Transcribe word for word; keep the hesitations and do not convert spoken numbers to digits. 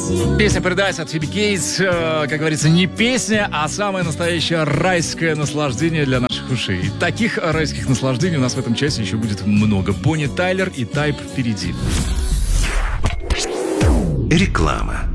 Песня Paradise от Фиби Кейтс, э, как говорится, не песня, а самое настоящее райское наслаждение для наших ушей. И таких райских наслаждений у нас в этом часе еще будет много. Бонни Тайлер и Тайп впереди. Реклама.